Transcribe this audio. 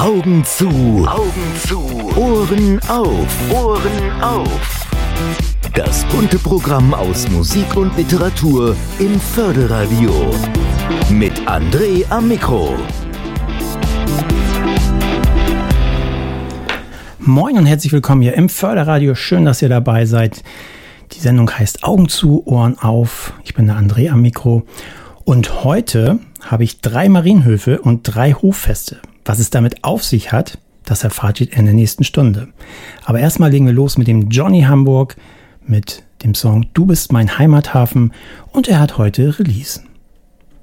Augen zu, Ohren auf. Das bunte Programm aus Musik und Literatur im Förderradio. Mit André am Mikro. Moin und herzlich willkommen hier im Förderradio. Schön, dass ihr dabei seid. Die Sendung heißt Augen zu, Ohren auf. Ich bin der André am Mikro. Und heute habe ich 3 Marienhöfe und 3 Hoffeste. Was es damit auf sich hat, das erfahrt ihr in der nächsten Stunde. Aber erstmal legen wir los mit dem Johnny Hamburg, mit dem Song Du bist mein Heimathafen, und er hat heute Release.